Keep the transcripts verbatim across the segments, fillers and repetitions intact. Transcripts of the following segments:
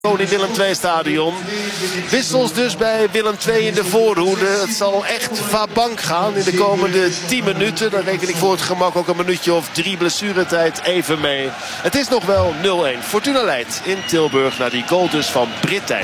Koning Willem twee stadion. Wissels dus bij Willem twee in de voorhoede. Het zal echt vabank gaan in de komende tien minuten. Dan reken ik voor het gemak ook een minuutje of drie blessuretijd even mee. Het is nog wel nul een. Fortuna leidt in Tilburg naar die goal dus van Brittijn.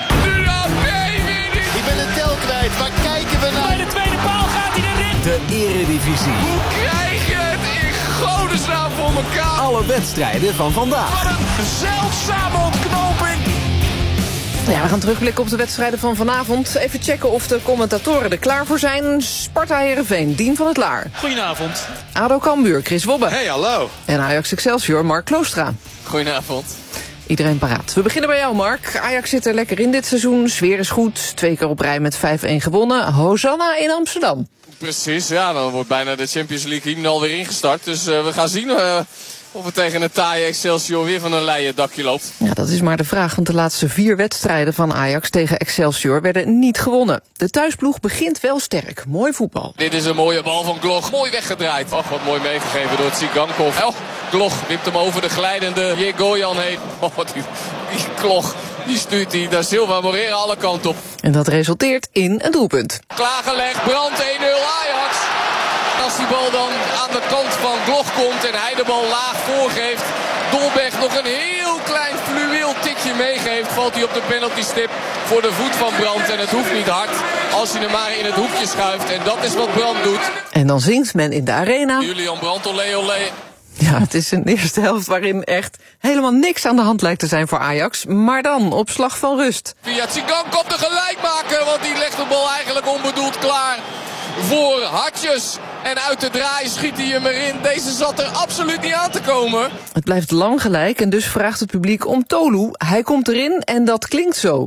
Ik ben de tel kwijt. Waar kijken we naar? Bij de tweede paal gaat hij erin. De Eredivisie. Hoe krijg je het in godesnaam voor elkaar? Alle wedstrijden van vandaag. Wat een zeldzame ontknoping. Ja, we gaan terugblikken op de wedstrijden van vanavond. Even checken of de commentatoren er klaar voor zijn. Sparta Heerenveen, Dien van het Laar. Goedenavond. ADO Cambuur, Chris Wobbe. Hey, hallo. En Ajax Excelsior, Mark Kloostra. Goedenavond. Iedereen paraat. We beginnen bij jou, Mark. Ajax zit er lekker in dit seizoen. Sfeer is goed. Twee keer op rij met vijf een gewonnen. Hosanna in Amsterdam. Precies, ja, dan wordt bijna de Champions League hymne alweer ingestart. Dus uh, we gaan zien uh, of het tegen een taaie Excelsior weer van een leien dakje loopt. Ja, dat is maar de vraag, want de laatste vier wedstrijden van Ajax tegen Excelsior werden niet gewonnen. De thuisploeg begint wel sterk. Mooi voetbal. Dit is een mooie bal van Gloch. Mooi weggedraaid. Och, wat mooi meegegeven door Tsigankov. Oh, Gloch wipt hem over de glijdende Jegoyan heen. Oh, die, die Gloch, die stuurt die daar Silva Moreira alle kanten op. En dat resulteert in een doelpunt. Klaargelegd, Brandt één nul Ajax. Als die bal dan aan de kant van Gloch komt en hij de bal laag voorgeeft, Dolberg nog een heel klein fluweel tikje meegeeft, valt hij op de penaltystip voor de voet van Brandt. En het hoeft niet hard als hij hem maar in het hoekje schuift. En dat is wat Brandt doet. En dan zingt men in de arena. Julian Brandt, olé olé. Ja, het is een eerste helft waarin echt helemaal niks aan de hand lijkt te zijn voor Ajax. Maar dan op slag van rust. Via Tsigankov de gelijkmaker, want die legt de bal eigenlijk onbedoeld klaar voor Hartjes. En uit de draai schiet hij hem erin. Deze zat er absoluut niet aan te komen. Het blijft lang gelijk en dus vraagt het publiek om Tolu. Hij komt erin en dat klinkt zo.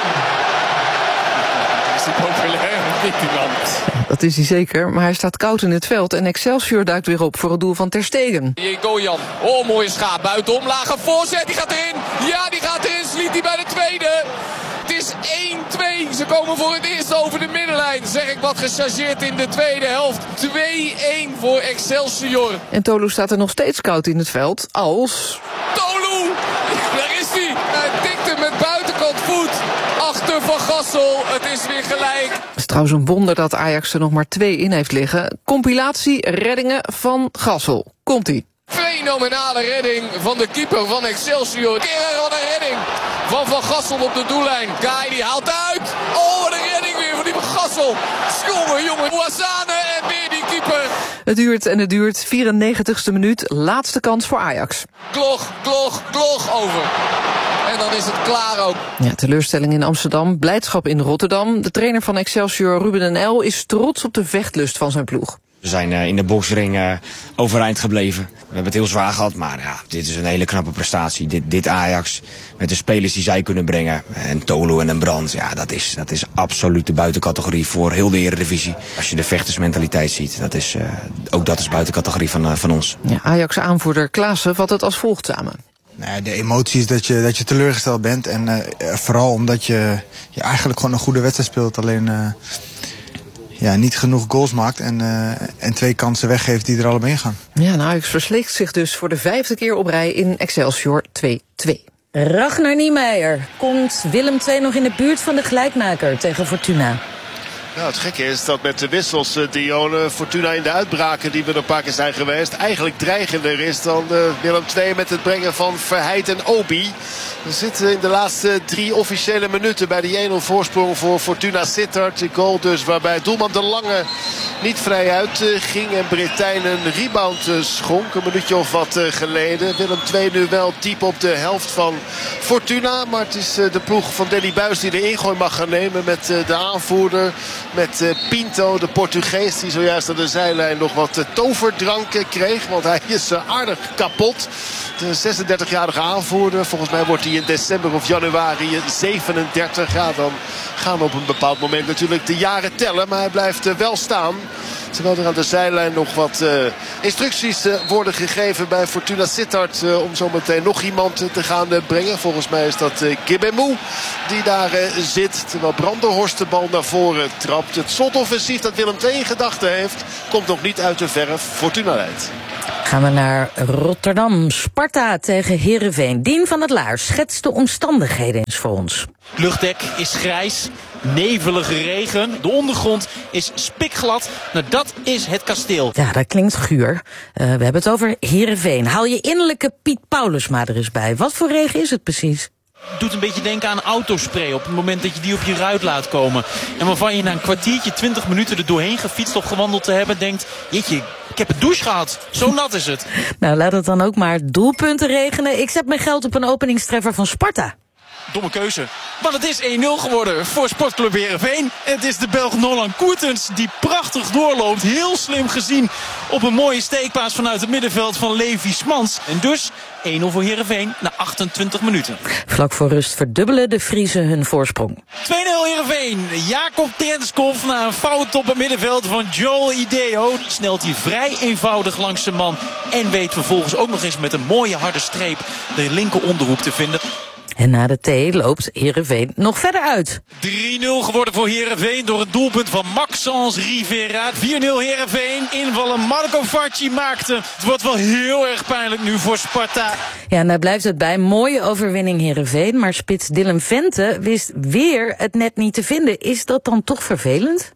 Is die populair of niet, die man? Dat is hij zeker, maar hij staat koud in het veld en Excelsior duikt weer op voor het doel van Ter Stegen. Jegoyan, oh mooie schaap, buitenom, lage voorzet, die gaat erin. Ja, die gaat erin, sliet hij bij de tweede. Het is één twee, ze komen voor het eerst over de middenlijn. Zeg ik wat gechargeerd in de tweede helft. twee één voor Excelsior. En Tolu staat er nog steeds koud in het veld als... Tolu, daar is hij. Hij tikt hem met buitenkant voet achter Van Gassel. Het is weer gelijk. Het is trouwens een wonder dat Ajax er nog maar twee in heeft liggen. Compilatie reddingen van Gassel. Komt-ie. Fenomenale redding van de keeper van Excelsior. Keer wat een redding van Van Gassel op de doellijn. Kai die haalt uit. Oh, wat een redding weer van die Van Gassel. Jongen, jongen. Ouassane en weer die keeper. Het duurt en het duurt. vierennegentigste minuut. Laatste kans voor Ajax. Gloch, Gloch, Gloch over. En dan is het klaar ook. Ja, teleurstelling in Amsterdam, blijdschap in Rotterdam. De trainer van Excelsior, Ruben en El, is trots op de vechtlust van zijn ploeg. We zijn uh, in de boksring uh, overeind gebleven. We hebben het heel zwaar gehad, maar ja, dit is een hele knappe prestatie. Dit, dit Ajax, met de spelers die zij kunnen brengen. En Tolu en een Brandt, ja, dat is, dat is absoluut de buitencategorie voor heel de Eredivisie. Als je de vechtersmentaliteit ziet, dat is, uh, ook dat is buitencategorie van, uh, van ons. Ja, Ajax-aanvoerder Klaassen vat het als volgt samen. Nou, de emotie is dat je, dat je teleurgesteld bent. En uh, vooral omdat je, je eigenlijk gewoon een goede wedstrijd speelt. Alleen uh, ja, niet genoeg goals maakt en, uh, en twee kansen weggeeft die er allebei in gaan. Ja, nou, Ajax versleekt zich dus voor de vijfde keer op rij in Excelsior twee twee. Ragnar Niemeyer. Komt Willem twee nog in de buurt van de gelijkmaker tegen Fortuna? Nou, het gekke is dat met de wissels, uh, Dione, Fortuna in de uitbraken die we er een paar keer zijn geweest, eigenlijk dreigender is dan uh, Willem twee met het brengen van Verheid en Obi. We zitten in de laatste drie officiële minuten bij die één nul voorsprong voor Fortuna Sittard. De goal dus waarbij doelman De Lange niet vrij uit uh, ging en Brittijn een rebound uh, schonk. Een minuutje of wat uh, geleden. Willem twee nu wel diep op de helft van Fortuna. Maar het is uh, de ploeg van Danny Buijs die de ingooi mag gaan nemen met uh, de aanvoerder. Met uh, Pinto, de Portugees, die zojuist aan de zijlijn nog wat uh, toverdrank uh, kreeg. Want hij is uh, aardig kapot. De zesendertigjarige aanvoerder. Volgens mij wordt hij in december of januari zevenendertig. Ja, dan gaan op een bepaald moment natuurlijk de jaren tellen. Maar hij blijft uh, wel staan. Terwijl er aan de zijlijn nog wat uh, instructies uh, worden gegeven bij Fortuna Sittard. Uh, om zo meteen nog iemand uh, te gaan uh, brengen. Volgens mij is dat uh, Gibemou die daar uh, zit. Terwijl Brandenhorst de bal naar voren trapt. Het slotoffensief dat Willem twee in gedachten heeft komt nog niet uit de verf. Fortuna leidt. Gaan we naar Rotterdam. Sparta tegen Heerenveen. Dien van het Laar schetst de omstandigheden eens voor ons. Het luchtdek is grijs, nevelige regen. De ondergrond is spikglad. Nou, dat is het kasteel. Ja, dat klinkt guur. Uh, we hebben het over Heerenveen. Haal je innerlijke Piet Paulusma er eens bij. Wat voor regen is het precies? Doet een beetje denken aan autospray op het moment dat je die op je ruit laat komen. En waarvan je na een kwartiertje, twintig minuten er doorheen gefietst of gewandeld te hebben denkt, jeetje, ik heb een douche gehad. Zo nat is het. Nou, laat het dan ook maar doelpunten regenen. Ik zet mijn geld op een openingstreffer van Sparta. Domme keuze. Want het is één nul geworden voor Sportclub Heerenveen. Het is de Belg Nolan Koertens die prachtig doorloopt. Heel slim gezien op een mooie steekpaas vanuit het middenveld van Levi Smans. En dus één nul voor Heerenveen na achtentwintig minuten. Vlak voor rust verdubbelen de Friezen hun voorsprong. twee nul Heerenveen. Jacob Tertskov na een fout op het middenveld van Joel Ideo. Snelt hij vrij eenvoudig langs zijn man. En weet vervolgens ook nog eens met een mooie harde streep de linker onderhoek te vinden. En na de thee loopt Heerenveen nog verder uit. drie nul geworden voor Heerenveen door het doelpunt van Maxence Rivera. vier nul Heerenveen. Invallen Marco Facci maakte. Het wordt wel heel erg pijnlijk nu voor Sparta. Ja, en daar blijft het bij. Mooie overwinning Heerenveen. Maar spits Dylan Vente wist weer het net niet te vinden. Is dat dan toch vervelend?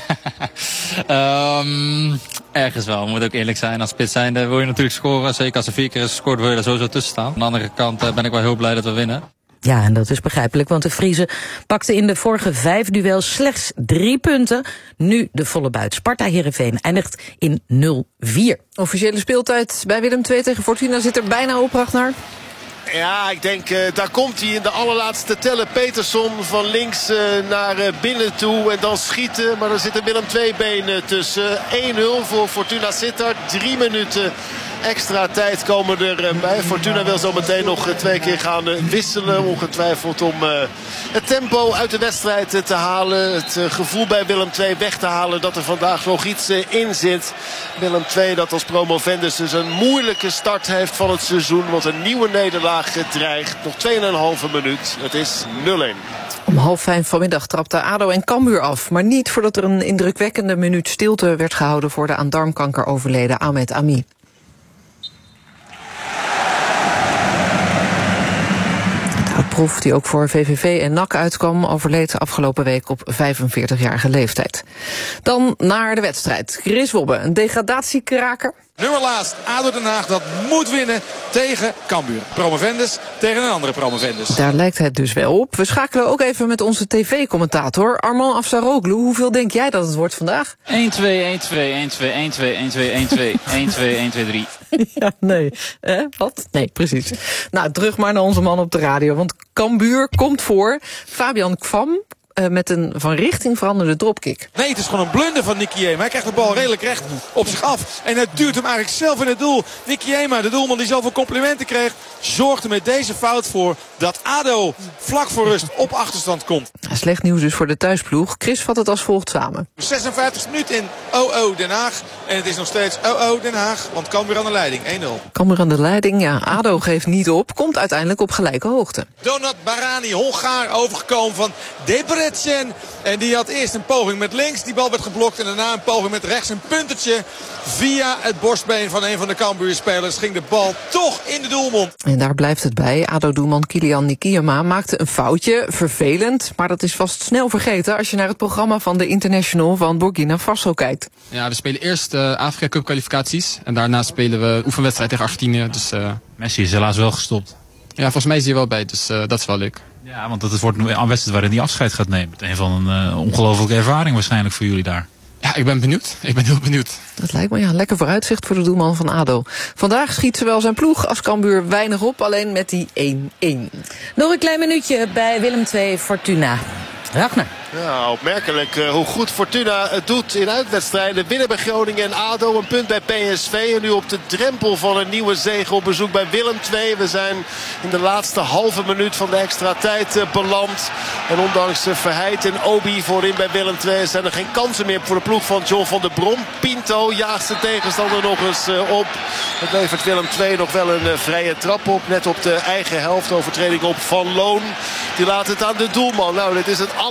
um, ergens wel, moet ook eerlijk zijn. Als spits zijnde wil je natuurlijk scoren. Zeker als er vier keer is gescoord wil je er sowieso tussen staan. Aan de andere kant uh, ben ik wel heel blij dat we winnen. Ja, en dat is begrijpelijk, want de Friezen pakten in de vorige vijf duels slechts drie punten. Nu de volle buit. Sparta-Heerenveen eindigt in nul vier. Officiële speeltijd bij Willem twee tegen Fortuna zit er bijna op, Ragnar. Ja, ik denk, uh, daar komt hij in de allerlaatste tellen. Peterson van links uh, naar uh, binnen toe en dan schieten. Maar er zit een Willem twee benen tussen. één nul voor Fortuna Sittard. Drie minuten extra tijd komen er bij. Fortuna wil zo meteen nog twee keer gaan wisselen. Ongetwijfeld om uh, het tempo uit de wedstrijd te halen. Het uh, gevoel bij Willem twee weg te halen dat er vandaag nog iets uh, in zit. Willem twee dat als promovendus dus een moeilijke start heeft van het seizoen. Want een nieuwe nederlaag dreigt. Nog twee en een halve minuut. Het is nul één. Om half vijf vanmiddag trapte ADO en Cambuur af. Maar niet voordat er een indrukwekkende minuut stilte werd gehouden voor de aan darmkanker overleden Ahmed Ami. Proef die ook voor V V V en N A C uitkwam, overleed afgelopen week op vijfenveertigjarige leeftijd. Dan naar de wedstrijd. Chris Wobbe, een degradatiekraker. Nummer laatst, A D O Den Haag, dat moet winnen tegen Cambuur. Promovendus tegen een andere promovendus. Daar lijkt het dus wel op. We schakelen ook even met onze tv-commentator Arman Afsaroglu. Hoeveel denk jij dat het wordt vandaag? één twee, één twee, één twee, één twee, één twee, één twee, één twee, één twee, drie. Ja, nee. Eh, wat? Nee, precies. Nou, terug maar naar onze man op de radio. Want Cambuur komt voor. Fabian Kwam uh, met een van richting veranderde dropkick. Nee, het is gewoon een blunder van Nicky Jema. Hij krijgt de bal redelijk recht op zich af. En hij duwt hem eigenlijk zelf in het doel. Nicky Jema, de doelman die zoveel complimenten kreeg, zorgde met deze fout voor dat A D O vlak voor rust op achterstand komt. Slecht nieuws dus voor de thuisploeg. Chris vat het als volgt samen. zesenvijftigste minuut in O O Den Haag. En het is nog steeds O O Den Haag, want Cambuur aan de leiding, één nul. Cambuur aan de leiding, ja, A D O geeft niet op. Komt uiteindelijk op gelijke hoogte. Donat Barani, Hongaar, overgekomen van Debrecen. En die had eerst een poging met links. Die bal werd geblokt en daarna een poging met rechts. Een puntertje via het borstbeen van een van de Cambuur-spelers. Ging de bal toch in de doelmond. En daar blijft het bij. A D O-doelman Kilian Nikiyama maakte een foutje. Vervelend, maar dat is vast snel vergeten als je naar het programma van de International van Burkina Faso kijkt. Ja, we spelen eerst uh, Afrika Cup kwalificaties. En daarna spelen we oefenwedstrijd tegen Argentinië. Dus, uh... Messi is helaas wel gestopt. Ja, volgens mij is hij er wel bij, dus uh, dat is wel leuk. Ja, want het wordt een wedstrijd waarin hij afscheid gaat nemen. Het een van een uh, ongelofelijke ervaring waarschijnlijk voor jullie daar. Ja, ik ben benieuwd. Ik ben heel benieuwd. Dat lijkt me ja, lekker vooruitzicht voor de doelman van A D O. Vandaag schiet zowel zijn ploeg als Cambuur weinig op, alleen met die één één. Nog een klein minuutje bij Willem twee Fortuna. Ragnar. Ja, opmerkelijk uh, hoe goed Fortuna het doet in uitwedstrijden. Winnen bij Groningen en A D O, een punt bij P S V. En nu op de drempel van een nieuwe zege op bezoek bij Willem twee. We zijn in de laatste halve minuut van de extra tijd uh, beland. En ondanks uh, Verheid en Obi voorin bij Willem twee zijn er geen kansen meer voor de ploeg van John van der Brom. Pinto jaagt zijn tegenstander nog eens uh, op. Het levert Willem twee nog wel een uh, vrije trap op. Net op de eigen helft, overtreding op Van Loon. Die laat het aan de doelman. Nou, dit is het allerlaatste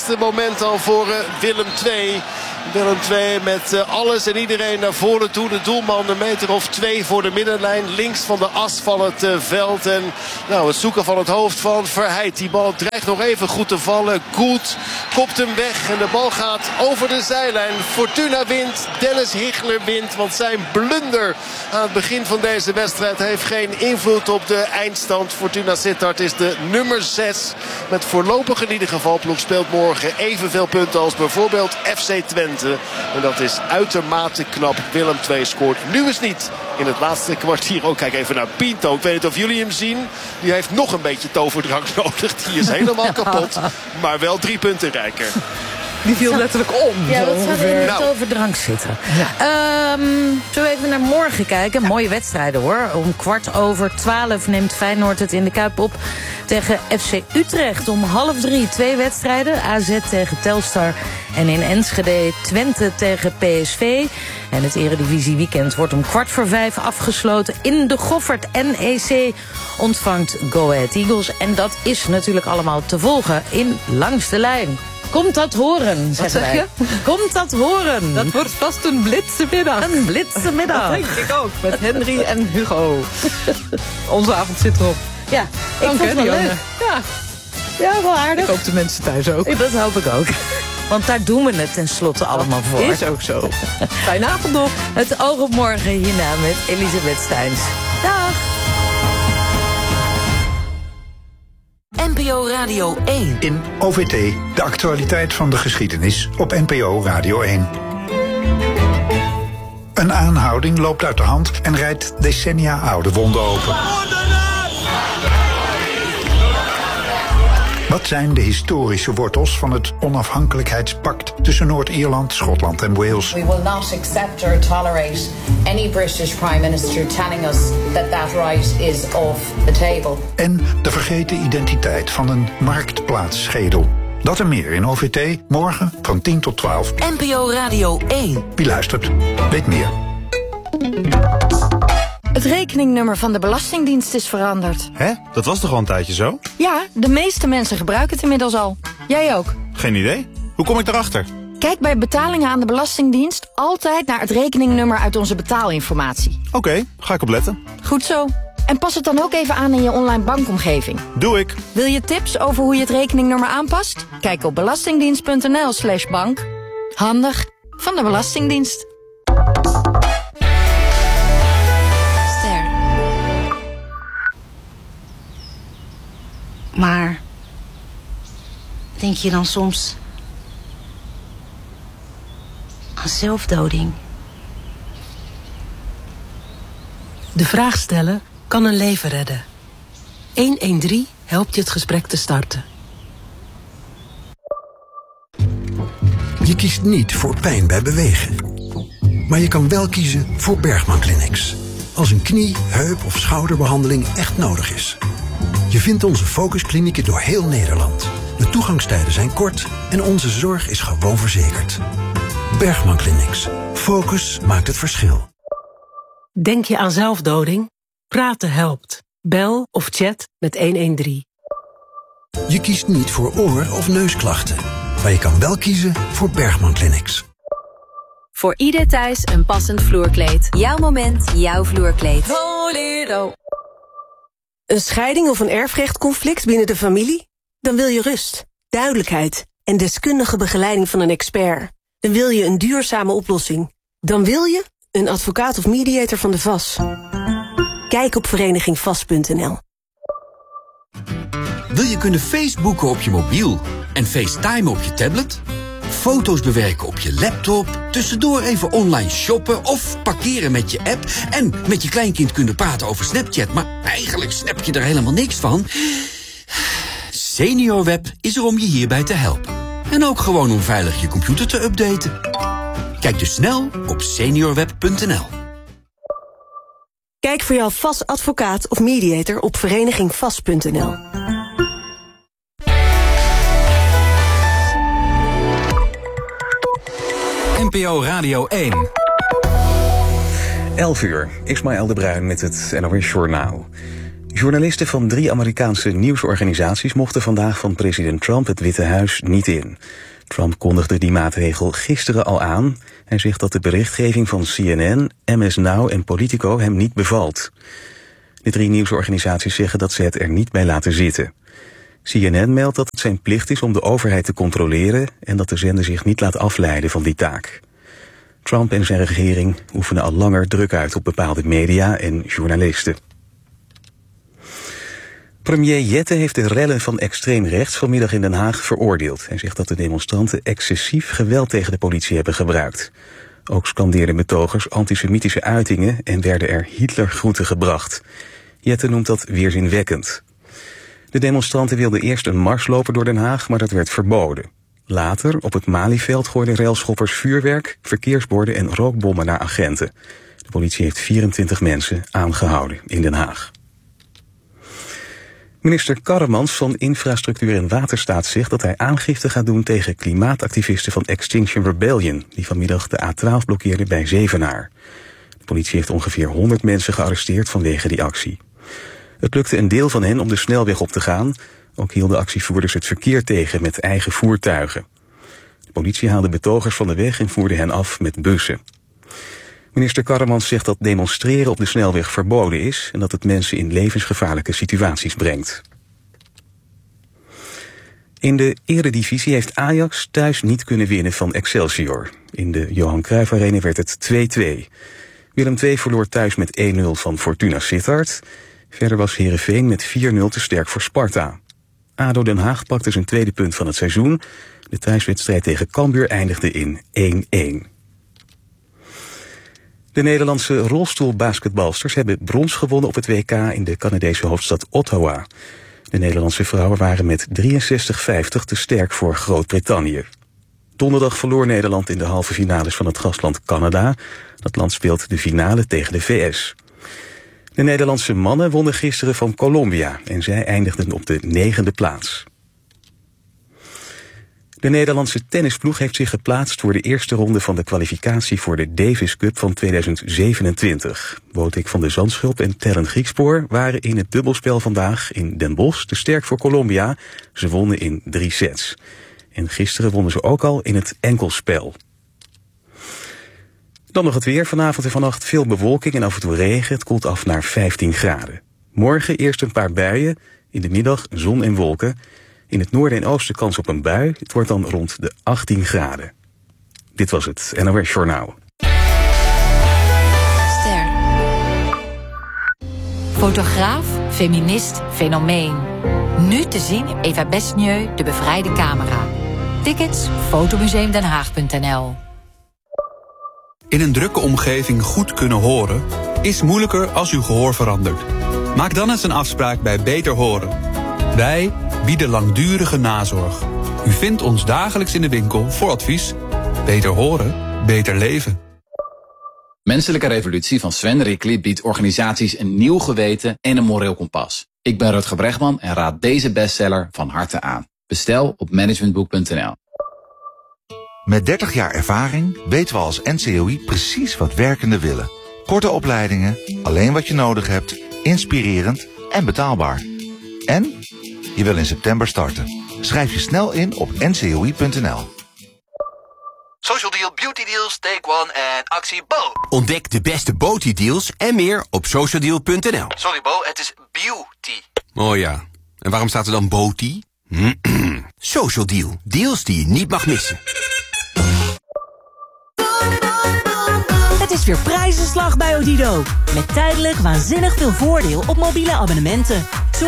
laatste moment al voor uh, Willem twee. Willem twee met uh, alles en iedereen naar voren toe. De doelman een meter of twee voor de middenlijn. Links van de as van het uh, veld. En nou, het zoeken van het hoofd van Verheid. Die bal dreigt nog even goed te vallen. Goed kopt hem weg. En de bal gaat over de zijlijn. Fortuna wint. Dennis Higler wint. Want zijn blunder aan het begin van deze wedstrijd heeft geen invloed op de eindstand. Fortuna Sittard is de nummer zes. Met voorlopig in ieder geval ploeg speelt morgen evenveel punten als bijvoorbeeld F C Twente. En dat is uitermate knap. Willem twee scoort nu eens niet in het laatste kwartier. Ook kijk even naar Pinto. Ik weet niet of jullie hem zien. Die heeft nog een beetje toverdrank nodig. Die is helemaal kapot. Maar wel drie punten rijker. Die viel letterlijk om. Ja, dat zou er in het Nou. overdrank zitten. Ja. Um, zullen we even naar morgen kijken? Mooie wedstrijden hoor. Om kwart over twaalf neemt Feyenoord het in de Kuip op tegen F C Utrecht. Om half drie twee wedstrijden. A Z tegen Telstar. En in Enschede Twente tegen P S V. En het Eredivisie weekend wordt om kwart voor vijf afgesloten in de Goffert. N E C ontvangt Go Ahead Eagles. En dat is natuurlijk allemaal te volgen in Langs de Lijn. Komt dat horen, Wat zeg wij. je? Komt dat horen. Dat wordt vast een blitse middag. Een blitse middag. Dat denk ik ook. Met Henry en Hugo. Onze avond zit erop. Ja, ik Dank, vond hè, het wel Dionne. leuk. Ja, Ja, wel aardig. ik hoop de mensen thuis ook. Ja, dat hoop ik ook. Want daar doen we het tenslotte allemaal voor. Is ook zo. Fijne avond nog. Het oog op morgen hierna met Elisabeth Steins. Dag. N P O Radio één. In O V T, de actualiteit van de geschiedenis op N P O Radio één. Een aanhouding loopt uit de hand en rijdt decennia oude wonden open. Wat zijn de historische wortels van het onafhankelijkheidspact tussen Noord-Ierland, Schotland en Wales? We will not accept or tolerate any British Prime Minister telling us that that right is off the table. En de vergeten identiteit van een marktplaatsschedel. Dat en meer in O V T, morgen van tien tot twaalf. N P O Radio één. Wie luistert, weet meer. Het rekeningnummer van de Belastingdienst is veranderd. Hè? Dat was toch al een tijdje zo? Ja, de meeste mensen gebruiken het inmiddels al. Jij ook. Geen idee. Hoe kom ik daarachter? Kijk bij betalingen aan de Belastingdienst altijd naar het rekeningnummer uit onze betaalinformatie. Oké, okay, ga ik opletten. Goed zo. En pas het dan ook even aan in je online bankomgeving. Doe ik. Wil je tips over hoe je het rekeningnummer aanpast? Kijk op belastingdienst.nl slash bank. Handig van de Belastingdienst. Maar denk je dan soms aan zelfdoding? De vraag stellen kan een leven redden. honderddertien helpt je het gesprek te starten. Je kiest niet voor pijn bij bewegen. Maar je kan wel kiezen voor Bergman Clinics. Als een knie, heup of schouderbehandeling echt nodig is. Je vindt onze focusklinieken door heel Nederland. De toegangstijden zijn kort en onze zorg is gewoon verzekerd. Bergman Clinics. Focus maakt het verschil. Denk je aan zelfdoding? Praten helpt. Bel of chat met honderddertien. Je kiest niet voor oor- of neusklachten. Maar je kan wel kiezen voor Bergman Clinics. Voor ieder thuis een passend vloerkleed. Jouw moment, jouw vloerkleed. Bolero. Een scheiding of een erfrechtconflict binnen de familie? Dan wil je rust, duidelijkheid en deskundige begeleiding van een expert. Dan wil je een duurzame oplossing. Dan wil je een advocaat of mediator van de V A S. Kijk op vereniging vast punt n l. Wil je kunnen Facebooken op je mobiel en FaceTime op je tablet? Foto's bewerken op je laptop, tussendoor even online shoppen of parkeren met je app en met je kleinkind kunnen praten over Snapchat, maar eigenlijk snap je er helemaal niks van? SeniorWeb is er om je hierbij te helpen. En ook gewoon om veilig je computer te updaten. Kijk dus snel op seniorweb punt n l. Kijk voor jouw V A S advocaat of mediator op vereniging vast punt n l. N P O Radio één. elf uur, Ismaël de Bruin met het N O S Journaal. Journalisten van drie Amerikaanse nieuwsorganisaties mochten vandaag van president Trump het Witte Huis niet in. Trump kondigde die maatregel gisteren al aan. Hij zegt dat de berichtgeving van C N N, M S Now en Politico hem niet bevalt. De drie nieuwsorganisaties zeggen dat ze het er niet bij laten zitten. C N N meldt dat het zijn plicht is om de overheid te controleren en dat de zender zich niet laat afleiden van die taak. Trump en zijn regering oefenen al langer druk uit op bepaalde media en journalisten. Premier Jette heeft de rellen van extreem rechts vanmiddag in Den Haag veroordeeld. Hij zegt dat de demonstranten excessief geweld tegen de politie hebben gebruikt. Ook scandeerden betogers antisemitische uitingen en werden er Hitlergroeten gebracht. Jette noemt dat weerzinwekkend. De demonstranten wilden eerst een mars lopen door Den Haag, maar dat werd verboden. Later, op het Malieveld, gooiden railschoppers vuurwerk, verkeersborden en rookbommen naar agenten. De politie heeft vierentwintig mensen aangehouden in Den Haag. Minister Karremans van Infrastructuur en Waterstaat zegt dat hij aangifte gaat doen tegen klimaatactivisten van Extinction Rebellion, die vanmiddag de A twaalf blokkeerden bij Zevenaar. De politie heeft ongeveer honderd mensen gearresteerd vanwege die actie. Het lukte een deel van hen om de snelweg op te gaan. Ook hielden actievoerders het verkeer tegen met eigen voertuigen. De politie haalde betogers van de weg en voerde hen af met bussen. Minister Karremans zegt dat demonstreren op de snelweg verboden is en dat het mensen in levensgevaarlijke situaties brengt. In de Eredivisie heeft Ajax thuis niet kunnen winnen van Excelsior. In de Johan Cruijff Arena werd het twee-twee. Willem twee verloor thuis met één nul van Fortuna Sittard. Verder was Heerenveen met vier nul te sterk voor Sparta. A D O Den Haag pakte zijn tweede punt van het seizoen. De thuiswedstrijd tegen Cambuur eindigde in één-één. De Nederlandse rolstoelbasketbalsters hebben brons gewonnen op het W K in de Canadese hoofdstad Ottawa. De Nederlandse vrouwen waren met drieënzestig vijftig te sterk voor Groot-Brittannië. Donderdag verloor Nederland in de halve finales van het gastland Canada. Dat land speelt de finale tegen de V S. De Nederlandse mannen wonnen gisteren van Colombia en zij eindigden op de negende plaats. De Nederlandse tennisploeg heeft zich geplaatst voor de eerste ronde van de kwalificatie voor de Davis Cup van tweeduizend zevenentwintig. Botik van de Zandschulp en Tellen Griekspoor waren in het dubbelspel vandaag in Den Bosch te sterk voor Colombia. Ze wonnen in drie sets. En gisteren wonnen ze ook al in het enkelspel. Dan nog het weer. Vanavond en vannacht veel bewolking en af en toe regen. Het koelt af naar vijftien graden. Morgen eerst een paar buien. In de middag zon en wolken. In het noorden en oosten kans op een bui. Het wordt dan rond de achttien graden. Dit was het N O S Journaal. Ster. Fotograaf, feminist, fenomeen. Nu te zien Eva Besnieu, De Bevrijde Camera. Tickets fotomuseum den haag punt n l. In een drukke omgeving goed kunnen horen is moeilijker als uw gehoor verandert. Maak dan eens een afspraak bij Beter Horen. Wij bieden langdurige nazorg. U vindt ons dagelijks in de winkel voor advies. Beter horen, beter leven. Menselijke Revolutie van Sven Rickli biedt organisaties een nieuw geweten en een moreel kompas. Ik ben Rutger Bregman en raad deze bestseller van harte aan. Bestel op managementboek punt n l. Met dertig jaar ervaring weten we als N C O I precies wat werkenden willen. Korte opleidingen, alleen wat je nodig hebt, inspirerend en betaalbaar. En je wil in september starten. Schrijf je snel in op n c o i punt n l. Social Deal, Beauty Deals, Take One en actie Bo. Ontdek de beste Beauty deals en meer op social deal punt n l. Sorry Bo, het is beauty. Oh ja, en waarom staat er dan Beauty? Social Deal, deals die je niet mag missen. Het is weer prijzenslag bij Odido. Met tijdelijk waanzinnig veel voordeel op mobiele abonnementen.